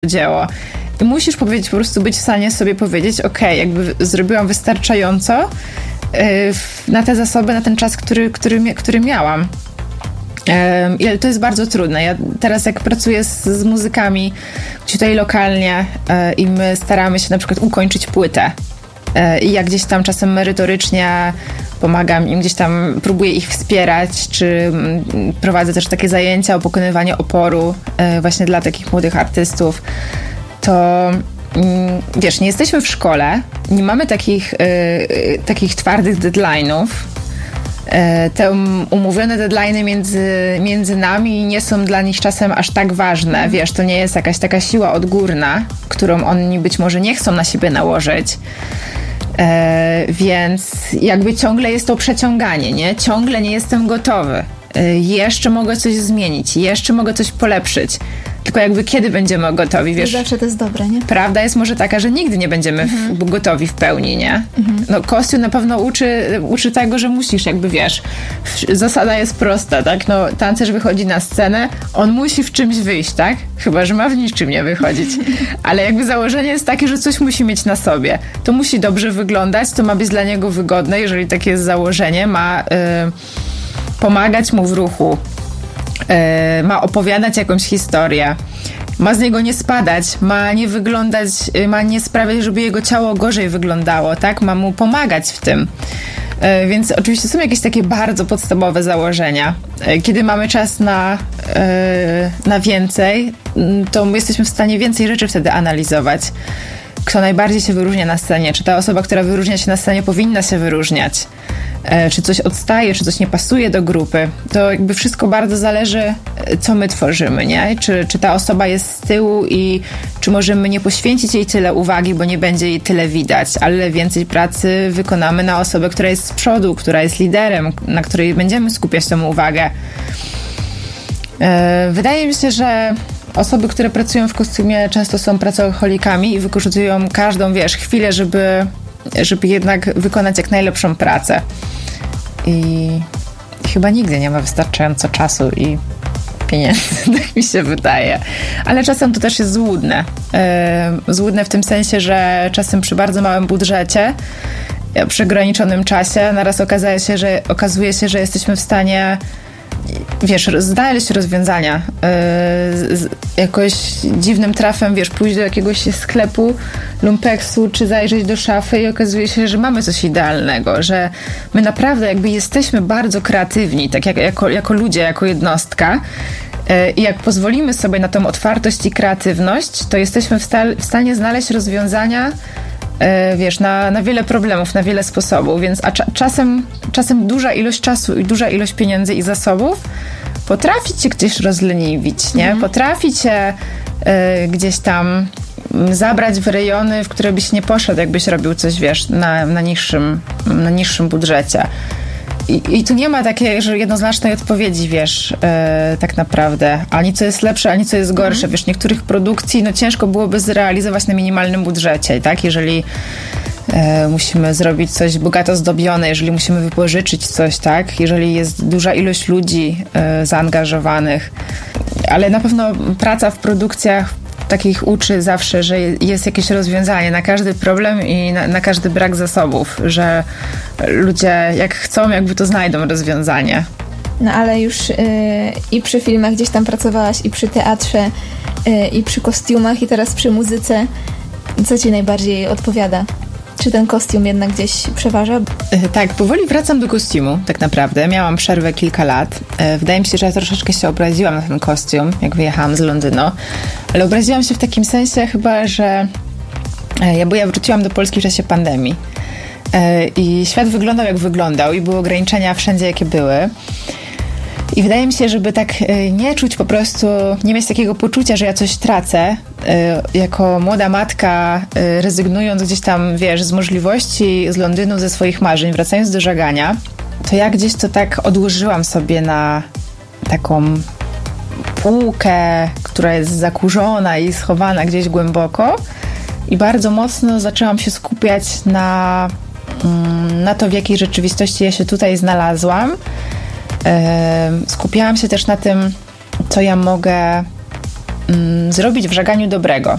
dzieło. I musisz powiedzieć, po prostu być w stanie sobie powiedzieć, okej, jakby zrobiłam wystarczająco na te zasoby, na ten czas, który miałam. I to jest bardzo trudne. Ja teraz jak pracuję z muzykami tutaj lokalnie i my staramy się na przykład ukończyć płytę i ja gdzieś tam czasem merytorycznie pomagam im, gdzieś tam próbuję ich wspierać, czy prowadzę też takie zajęcia o pokonywaniu oporu właśnie dla takich młodych artystów, to wiesz, nie jesteśmy w szkole, nie mamy takich twardych deadline'ów. Te umówione deadline'y między nami nie są dla nich czasem aż tak ważne. Wiesz, to nie jest jakaś taka siła odgórna, którą oni być może nie chcą na siebie nałożyć. Więc jakby ciągle jest to przeciąganie, nie? Ciągle nie jestem gotowy. Jeszcze mogę coś zmienić, jeszcze mogę coś polepszyć. Tylko jakby kiedy będziemy gotowi, wiesz? Zawsze to jest dobre, nie? Prawda jest może taka, że nigdy nie będziemy gotowi w pełni, nie? No kostium na pewno uczy tego, że musisz jakby, wiesz, zasada jest prosta, tak? No tancerz wychodzi na scenę, on musi w czymś wyjść, tak? Chyba że ma w niczym nie wychodzić. Ale jakby założenie jest takie, że coś musi mieć na sobie. To musi dobrze wyglądać, to ma być dla niego wygodne, jeżeli takie jest założenie, ma pomagać mu w ruchu. Ma opowiadać jakąś historię, ma z niego nie spadać, ma nie wyglądać, ma nie sprawiać, żeby jego ciało gorzej wyglądało, tak? Ma mu pomagać w tym. Więc oczywiście są jakieś takie bardzo podstawowe założenia. Kiedy mamy czas na więcej, to jesteśmy w stanie więcej rzeczy wtedy analizować. Kto najbardziej się wyróżnia na scenie? Czy ta osoba, która wyróżnia się na scenie, powinna się wyróżniać? Czy coś odstaje, czy coś nie pasuje do grupy? To jakby wszystko bardzo zależy, co my tworzymy, nie? Czy ta osoba jest z tyłu i czy możemy nie poświęcić jej tyle uwagi, bo nie będzie jej tyle widać, ale więcej pracy wykonamy na osobę, która jest z przodu, która jest liderem, na której będziemy skupiać tą uwagę. Wydaje mi się, że osoby, które pracują w kostiumie, często są pracoholikami i wykorzystują każdą, wiesz, chwilę, żeby jednak wykonać jak najlepszą pracę. I chyba nigdy nie ma wystarczająco czasu i pieniędzy, tak mi się wydaje. Ale czasem to też jest złudne. Złudne w tym sensie, że czasem przy bardzo małym budżecie, przy ograniczonym czasie, naraz okazuje się, że jesteśmy w stanie, wiesz, znaleźć rozwiązania. Jakoś dziwnym trafem, wiesz, pójść do jakiegoś sklepu lumpeksu, czy zajrzeć do szafy i okazuje się, że mamy coś idealnego, że my naprawdę jakby jesteśmy bardzo kreatywni, tak jako ludzie, jako jednostka. I jak pozwolimy sobie na tą otwartość i kreatywność, to jesteśmy w stanie znaleźć rozwiązania, wiesz, na wiele problemów, na wiele sposobów, więc czasem duża ilość czasu i duża ilość pieniędzy i zasobów potrafi cię gdzieś rozleniwić, nie? Potrafi cię gdzieś tam zabrać w rejony, w które byś nie poszedł, jakbyś robił coś, wiesz, na niższym budżecie. I tu nie ma takiej że jednoznacznej odpowiedzi, wiesz, tak naprawdę. Ani co jest lepsze, ani co jest gorsze. Wiesz, niektórych produkcji ciężko byłoby zrealizować na minimalnym budżecie, tak? Jeżeli musimy zrobić coś bogato zdobione, jeżeli musimy wypożyczyć coś, tak? Jeżeli jest duża ilość ludzi zaangażowanych. Ale na pewno praca w produkcjach takich uczy zawsze, że jest jakieś rozwiązanie na każdy problem i na każdy brak zasobów, że ludzie jak chcą, jakby to znajdą rozwiązanie. No ale już i przy filmach gdzieś tam pracowałaś, i przy teatrze, i przy kostiumach, i teraz przy muzyce. Co ci najbardziej odpowiada? Czy ten kostium jednak gdzieś przeważa? Tak, powoli wracam do kostiumu, tak naprawdę. Miałam przerwę kilka lat. Wydaje mi się, że ja troszeczkę się obraziłam na ten kostium, jak wyjechałam z Londynu. Ale obraziłam się w takim sensie chyba, że ja wróciłam do Polski w czasie pandemii. I świat wyglądał jak wyglądał i były ograniczenia wszędzie, jakie były. I wydaje mi się, żeby tak nie czuć po prostu, nie mieć takiego poczucia, że ja coś tracę, jako młoda matka, rezygnując gdzieś tam, wiesz, z możliwości z Londynu, ze swoich marzeń, wracając do żagania, to ja gdzieś to tak odłożyłam sobie na taką półkę, która jest zakurzona i schowana gdzieś głęboko i bardzo mocno zaczęłam się skupiać na to, w jakiej rzeczywistości ja się tutaj znalazłam. Skupiałam się też na tym, co ja mogę zrobić w żaganiu dobrego.